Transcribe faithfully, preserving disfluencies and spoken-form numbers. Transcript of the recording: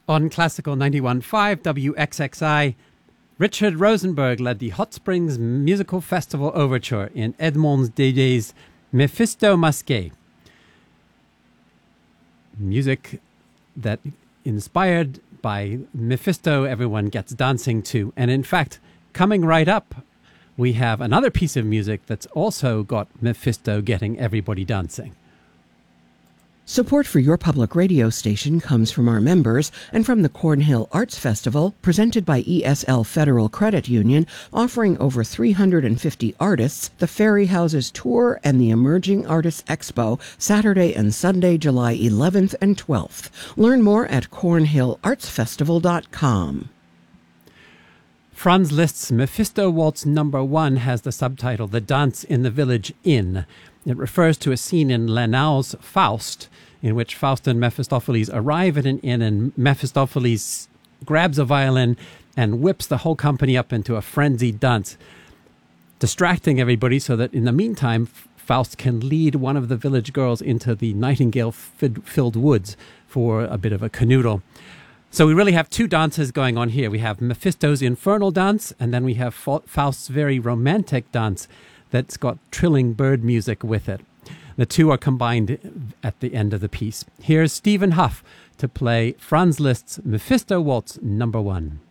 On Classical ninety-one point five W X X I, Richard Rosenberg led the Hot Springs Musical Festival Overture in Edmonds Dedé's Mephisto Masqué. Music that, inspired by Mephisto, everyone gets dancing to. And in fact, coming right up, we have another piece of music that's also got Mephisto getting everybody dancing. Support for your public radio station comes from our members and from the Cornhill Arts Festival, presented by E S L Federal Credit Union, offering over three hundred fifty artists, the Ferry Houses Tour, and the Emerging Artists Expo, Saturday and Sunday, July eleventh and twelfth. Learn more at cornhill arts festival dot com. Franz Liszt's Mephisto Waltz Number One has the subtitle "The Dance in the Village Inn." It refers to a scene in Lenau's Faust, in which Faust and Mephistopheles arrive at an inn, and Mephistopheles grabs a violin and whips the whole company up into a frenzied dance, distracting everybody so that in the meantime, Faust can lead one of the village girls into the nightingale-filled woods for a bit of a canoodle. So we really have two dances going on here. We have Mephisto's infernal dance, and then we have Faust's very romantic dance that's got trilling bird music with it. The two are combined at the end of the piece. Here's Stephen Huff to play Franz Liszt's Mephisto Waltz Number One.